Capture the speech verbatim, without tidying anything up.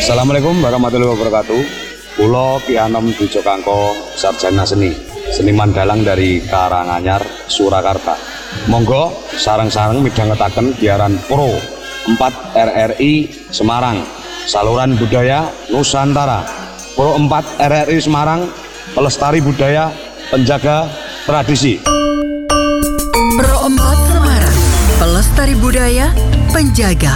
Assalamualaikum warahmatullahi wabarakatuh. Pulo Ki Anom Dwijo Kangko, sarjana seni, seniman dalang dari Karanganyar, Surakarta. Monggo sareng-sareng midhangetaken giaran Pro empat R R I Semarang, saluran budaya Nusantara. Pro empat R R I Semarang, pelestari budaya, penjaga tradisi. Pro empat Semarang, pelestari budaya, penjaga